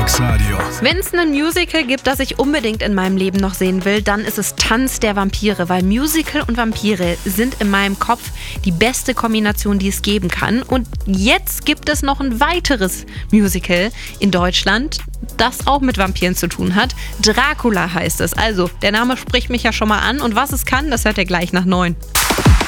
Vox Radio. Wenn es ein Musical gibt, das ich unbedingt in meinem Leben noch sehen will, dann ist es Tanz der Vampire, weil Musical und Vampire sind in meinem Kopf die beste Kombination, die es geben kann. Und jetzt gibt es noch ein weiteres Musical in Deutschland, das auch mit Vampiren zu tun hat. Dracula heißt es. Also, der Name spricht mich ja schon mal an. Und was es kann, das hört ihr gleich nach 9.